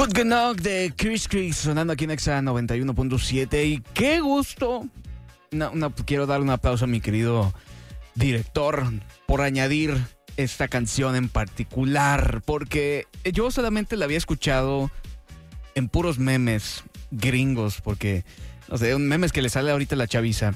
Good Knock de Chris Creek sonando aquí en Exa 91.7 y qué gusto. Quiero darle un aplauso a mi querido director por añadir esta canción en particular, porque yo solamente la había escuchado en puros memes gringos, porque, no sé, un memes que le sale ahorita a la chaviza.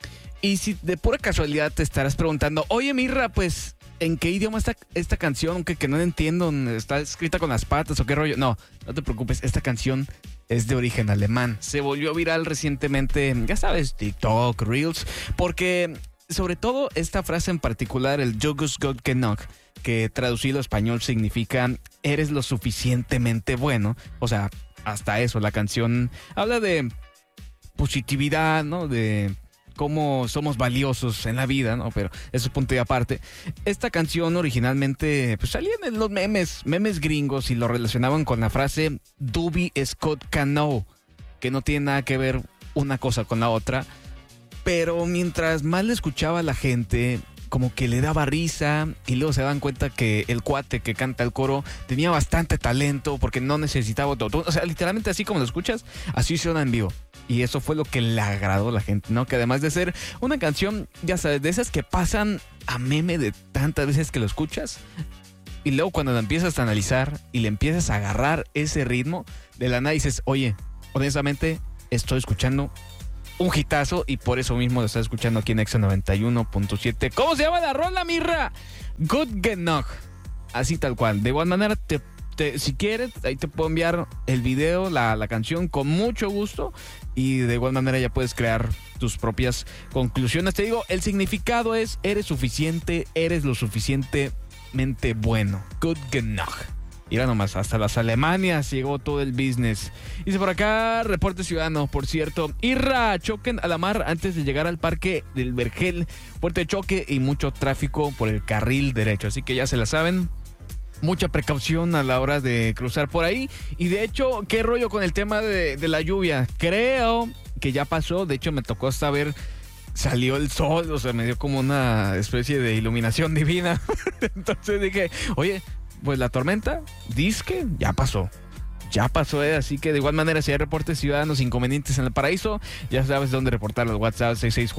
Y si de pura casualidad te estarás preguntando, oye Mirra, pues, ¿en qué idioma está esta canción? Aunque que no entiendo, ¿está escrita con las patas o qué rollo? No te preocupes, esta canción es de origen alemán. Se volvió viral recientemente, ya sabes, TikTok, Reels, porque sobre todo esta frase en particular, el "Du bist gut genug", que traducido a español significa "eres lo suficientemente bueno". O sea, hasta eso, la canción habla de positividad, ¿no? De cómo somos valiosos en la vida, ¿no? Pero eso es punto y aparte. Esta canción originalmente pues salía en los memes gringos y lo relacionaban con la frase "Dubi Scott Cano", que no tiene nada que ver una cosa con la otra. Pero mientras más le escuchaba a la gente, como que le daba risa y luego se dan cuenta que el cuate que canta el coro tenía bastante talento porque no necesitaba autotune. O sea, literalmente así como lo escuchas, así suena en vivo. Y eso fue lo que le agradó a la gente, ¿no? Que además de ser una canción, ya sabes, de esas que pasan a meme de tantas veces que lo escuchas, y luego cuando lo empiezas a analizar y le empiezas a agarrar ese ritmo, de la nada dices, oye, honestamente, estoy escuchando un hitazo y por eso mismo lo estás escuchando aquí en Exa 91.7. ¿Cómo se llama la rola, Mirra? Good Genug. Así tal cual. De igual manera, si quieres, ahí te puedo enviar el video, la canción con mucho gusto. Y de igual manera ya puedes crear tus propias conclusiones. Te digo, el significado es eres suficiente, eres lo suficientemente bueno. Good Genug. Mira nomás, hasta las Alemanias llegó todo el business. Dice por acá, reporte ciudadano, por cierto. Irra, choquen a la mar antes de llegar al parque del Vergel. Fuerte choque y mucho tráfico por el carril derecho. Así que ya se la saben. Mucha precaución a la hora de cruzar por ahí. Y de hecho, ¿qué rollo con el tema de la lluvia? Creo que ya pasó. De hecho, me tocó hasta ver, salió el sol. O sea, me dio como una especie de iluminación divina. Entonces dije, oye, pues la tormenta, disque, ya pasó. Ya pasó, así que de igual manera si hay reportes ciudadanos inconvenientes en el paraíso, ya sabes dónde reportar al WhatsApp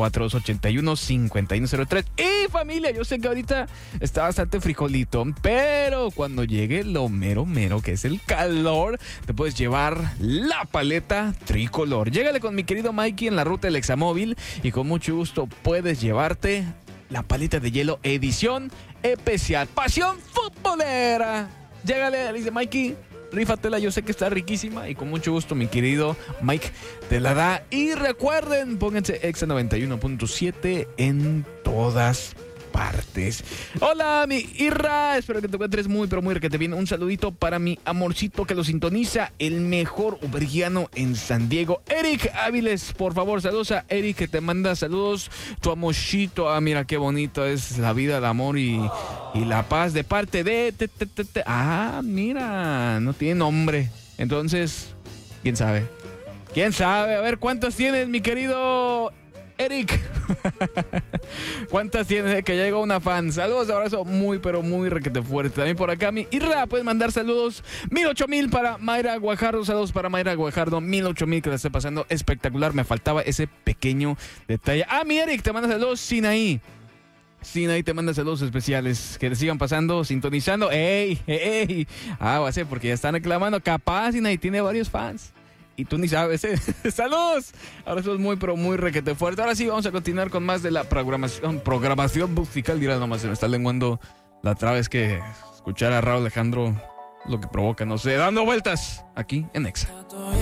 664-281-5103. Y familia, yo sé que ahorita está bastante frijolito, pero cuando llegue lo mero que es el calor, te puedes llevar la paleta tricolor. Llégale con mi querido Mikey en la ruta del Examóvil y con mucho gusto puedes llevarte la paleta de hielo edición especial Pasión Futbolera. Llégale, dice Mikey, rífatela, yo sé que está riquísima y con mucho gusto mi querido Mike te la da. Y recuerden, pónganse Exa 91.7 en todas partes. Hola mi Irra, espero que te encuentres muy pero muy requete bien. Un saludito para mi amorcito que lo sintoniza, el mejor uberiano en San Diego, Eric Áviles. Por favor, saludos a Eric que te manda saludos, tu amorcito. Ah, mira qué bonito es la vida, el amor y la paz de parte de Ah, mira, no tiene nombre. Entonces, ¿quién sabe? A ver, ¿cuántos tienes, mi querido Eric? ¿Cuántas tienes? Que ya llegó una fan. Saludos, abrazo muy pero muy requete fuerte. También por acá mi Irra, puedes mandar saludos 1000 para Mayra Guajardo. Saludos para Mayra Guajardo 1000 que la esté pasando espectacular. Me faltaba ese pequeño detalle. Ah, mi Eric te manda saludos. Sinaí te manda saludos especiales. Que le sigan pasando, sintonizando. ¡Ey! Ah, va a ser porque ya están reclamando. Capaz Sinaí tiene varios fans y tú ni sabes, ¿eh? ¡Saludos! Ahora eso es muy, pero muy requete fuerte. Ahora sí, vamos a continuar con más de la programación musical. Dirás, nomás se me está lenguando la otra vez que escuchar a Raúl Alejandro lo que provoca, no sé, dando vueltas aquí en Exa.